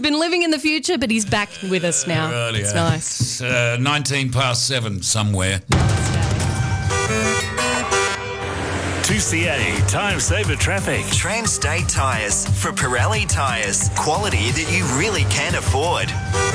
been living in the future, but he's back with us now. Right, it's yeah. nice. 19 past 7 somewhere. 2CA Time Saver Traffic. Trans-State Tyres for Pirelli Tyres. Quality that you really can afford.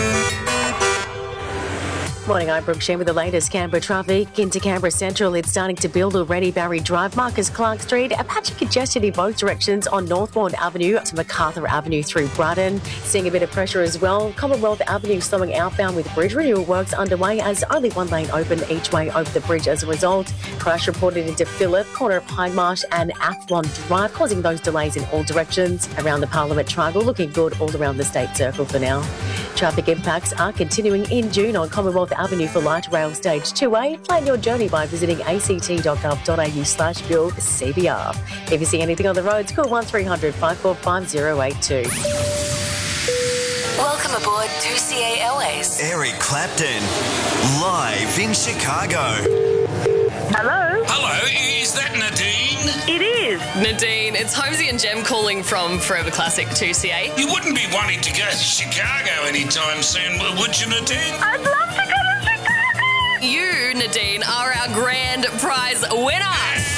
Morning, I'm Brooke Sheen with the latest Canberra traffic. Into Canberra Central, it's starting to build already. Barry Drive, Marcus Clark Street, a patch of congestion in both directions on Northbourne Avenue to MacArthur Avenue through Brudden. Seeing a bit of pressure as well. Commonwealth Avenue slowing outbound with bridge renewal works underway as only one lane open each way over the bridge as a result. Crash reported into Phillip, corner of Hindmarsh and Athlon Drive, causing those delays in all directions. Around the Parliament Triangle, looking good all around the State Circle for now. Traffic impacts are continuing in June on Commonwealth Avenue for Light Rail Stage 2A. Plan your journey by visiting act.gov.au/fuel CBR. If you see anything on the roads, call 1300 545 082. Welcome aboard 2CA Airways. Eric Clapton, live in Chicago. Hello? Hello, is that Nadine? It is. Nadine, it's Holmesy and Jem calling from Forever Classic 2CA. You wouldn't be wanting to go to Chicago anytime soon, would you, Nadine? I'd love to go to Chicago. You, Nadine, are our grand prize winner.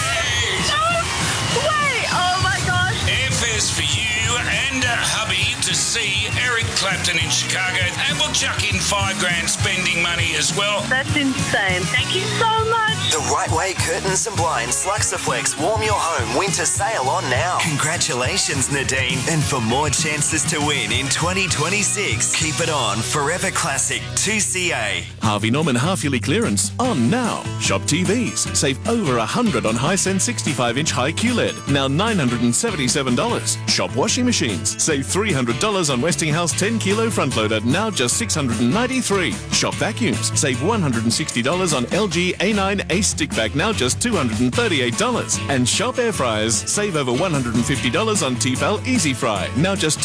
Wait, oh my gosh. Airfares for you and hubby to see Eric Clapton in Chicago, and we'll chuck in $5,000 spending money as well. That's insane. Thank you so much. The Right Way Curtains and Blinds Luxaflex Warm Your Home Winter Sale on now. Congratulations, Nadine. And for more chances to win in 2026, keep it on Forever Classic 2CA. Harvey Norman half-yearly clearance on now. Shop TVs. Save over $100 on Hisense 65-inch high QLED. Now $977. Shop washing machines. Save $300 on Westinghouse 10-kilo front loader. Now just $693. Shop vacuums. Save $160 on LG A9 Ace stick vac. Now just $238. And shop air fryers. Save over $150 on Tefal Easy Fry. Now just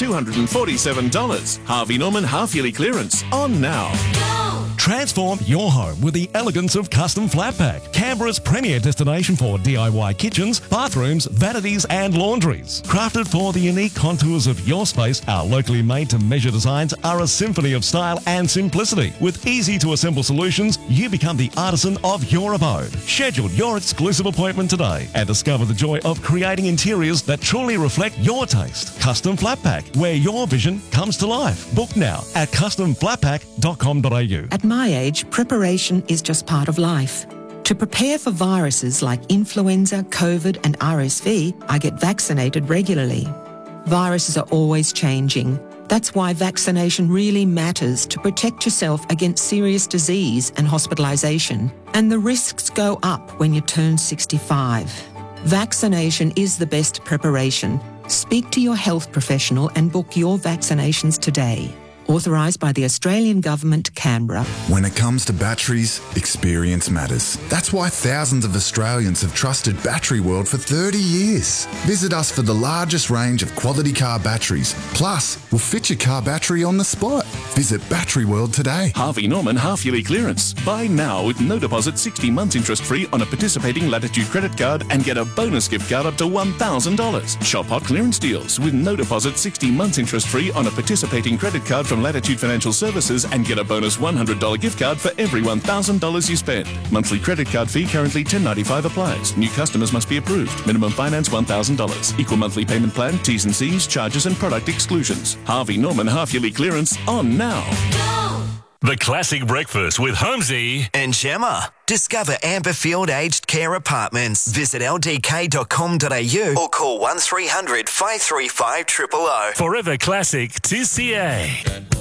$247. Harvey Norman half-yearly clearance on now. Transform your home with the elegance of Custom Flat Pack, Canberra's premier destination for DIY kitchens, bathrooms, vanities and laundries. Crafted for the unique contours of your space, our locally made-to-measure designs are a symphony of style and simplicity. With easy-to-assemble solutions, you become the artisan of your abode. Schedule your exclusive appointment today and discover the joy of creating interiors that truly reflect your taste. Custom Flat Pack, where your vision comes to life. Book now at customflatpack.com.au. At my age, preparation is just part of life. To prepare for viruses like influenza, COVID and RSV, I get vaccinated regularly. Viruses are always changing. That's why vaccination really matters to protect yourself against serious disease and hospitalisation. And the risks go up when you turn 65. Vaccination is the best preparation. Speak to your health professional and book your vaccinations today. Authorised by the Australian Government, Canberra. When it comes to batteries, experience matters. That's why thousands of Australians have trusted Battery World for 30 years. Visit us for the largest range of quality car batteries. Plus, we'll fit your car battery on the spot. Visit Battery World today. Harvey Norman half-yearly clearance. Buy now with no deposit, 60 months interest-free on a participating Latitude credit card and get a bonus gift card up to $1,000. Shop hot clearance deals with no deposit, 60 months interest-free on a participating credit card from Latitude Financial Services and get a bonus $100 gift card for every $1,000 you spend. Monthly credit card fee currently $10.95 applies. New customers must be approved. Minimum finance $1,000. Equal monthly payment plan, T's and C's, charges and product exclusions. Harvey Norman half-yearly clearance on now. The Classic Breakfast with Holmesy and Gemma. Discover Amberfield Aged Care Apartments. Visit ldk.com.au or call 1300 535 000. Forever Classic 2CA.